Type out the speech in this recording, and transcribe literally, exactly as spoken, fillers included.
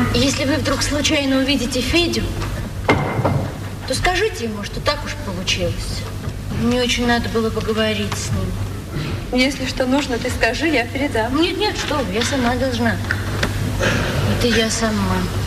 Если вы вдруг случайно увидите Федю, то скажите ему, что так уж получилось. Мне очень надо было поговорить с ним. Если что нужно, ты скажи, я передам. Нет, нет, что вы, я сама должна. Это я сама.